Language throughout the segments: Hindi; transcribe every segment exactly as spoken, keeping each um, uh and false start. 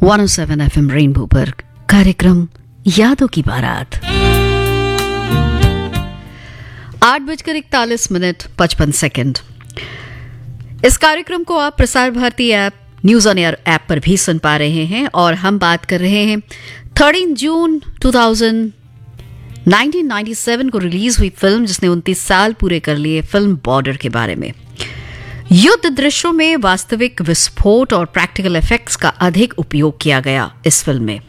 One O seven F M rainbow पर कार्यक्रम यादों की बारात। आठ बजकर इकतालीस मिनट पचपन सेकंड। इस कार्यक्रम को आप Prasar Bharati app, news on air app पर भी सुन पा रहे हैं और हम बात कर रहे हैं तेरह जून उन्नीस सौ सत्तानवे को रिलीज हुई फिल्म जिसने उनतीस साल पूरे कर लिए, फिल्म बॉर्डर के बारे में। युद्ध दृश्यों में वास्तविक विस्फोट और प्रैक्टिकल इफेक्ट्स का अधिक उपयोग किया गया इस फिल्म में।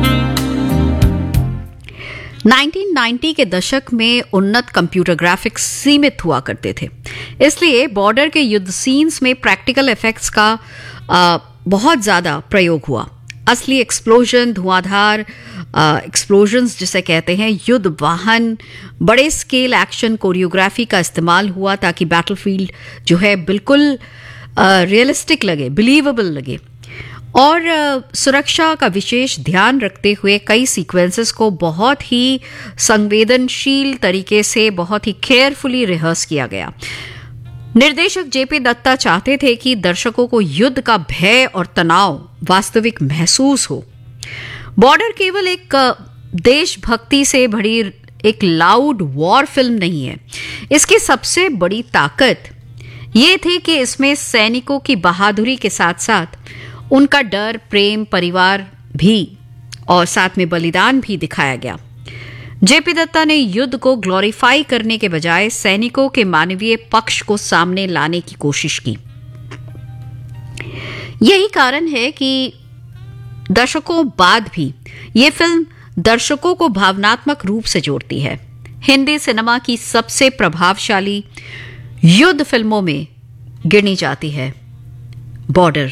उन्नीस सौ नब्बे के दशक में उन्नत कंप्यूटर ग्राफिक्स सीमित हुआ करते थे, इसलिए बॉर्डर के युद्ध सीन्स में प्रैक्टिकल इफेक्ट्स का आ, बहुत ज्यादा प्रयोग हुआ। असली एक्सप्लोजन, धुआंधार एक्सप्लोजन्स जिसे कहते हैं, युद्ध वाहन, बड़े स्केल एक्शन कोरियोग्राफी का इस्तेमाल हुआ ताकि बैटलफील्ड जो है बिल्कुल रियलिस्टिक लगे, बिलीवेबल लगे। और आ, सुरक्षा का विशेष ध्यान रखते हुए कई सीक्वेंसेस को बहुत ही संवेदनशील तरीके से बहुत ही केयरफुली रिहर्स किया गया। निर्देशक जेपी दत्ता चाहते थे कि दर्शकों को युद्ध का भय और तनाव वास्तविक महसूस हो। बॉर्डर केवल एक देशभक्ति से भरी एक लाउड वॉर फिल्म नहीं है। इसकी सबसे बड़ी ताकत ये थी कि इसमें सैनिकों की बहादुरी के साथ साथ उनका डर, प्रेम, परिवार भी और साथ में बलिदान भी दिखाया गया। जेपी दत्ता ने युद्ध को ग्लोरीफाई करने के बजाय सैनिकों के मानवीय पक्ष को सामने लाने की कोशिश की। यही कारण है कि दशकों बाद भी यह फिल्म दर्शकों को भावनात्मक रूप से जोड़ती है। हिंदी सिनेमा की सबसे प्रभावशाली युद्ध फिल्मों में गिनी जाती है बॉर्डर।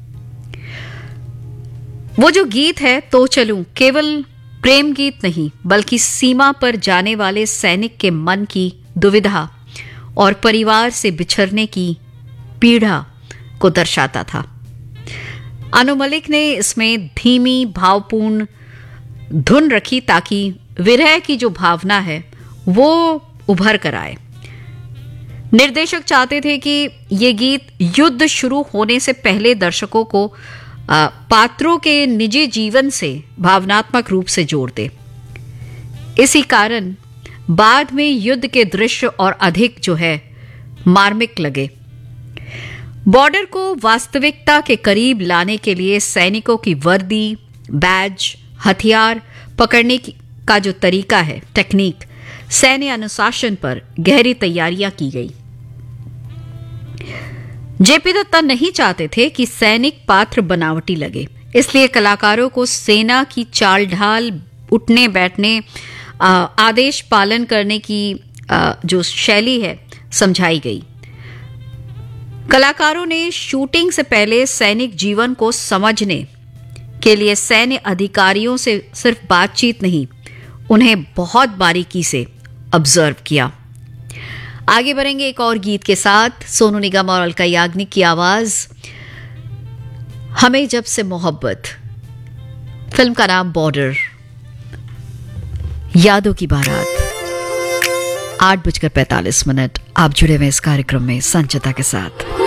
वो जो गीत है तो चलूं, केवल प्रेम गीत नहीं बल्कि सीमा पर जाने वाले सैनिक के मन की दुविधा और परिवार से बिछड़ने की पीड़ा को दर्शाता था। अनु मलिक ने इसमें धीमी भावपूर्ण धुन रखी ताकि विरह की जो भावना है वो उभर कर आए। निर्देशक चाहते थे कि ये गीत युद्ध शुरू होने से पहले दर्शकों को पात्रों के निजी जीवन से भावनात्मक रूप से जोड़ दे। इसी कारण बाद में युद्ध के दृश्य और अधिक जो है मार्मिक लगे। बॉर्डर को वास्तविकता के करीब लाने के लिए सैनिकों की वर्दी, बैज, हथियार पकड़ने का जो तरीका है, टेक्निक, सैन्य अनुशासन पर गहरी तैयारियां की गई। जेपी दत्ता नहीं चाहते थे कि सैनिक पात्र बनावटी लगे, इसलिए कलाकारों को सेना की चाल ढाल, उठने बैठने, आदेश पालन करने की जो शैली है समझाई गई। कलाकारों ने शूटिंग से पहले सैनिक जीवन को समझने के लिए सैन्य अधिकारियों से सिर्फ बातचीत नहीं, उन्हें बहुत बारीकी से ऑब्जर्व किया। आगे बढ़ेंगे एक और गीत के साथ, सोनू निगम और अलका याग्निक की आवाज, हमें जब से मोहब्बत। फिल्म का नाम बॉर्डर। यादों की बारात। आठ बजकर पैंतालीस मिनट। आप जुड़े हुए इस कार्यक्रम में संचिता के साथ।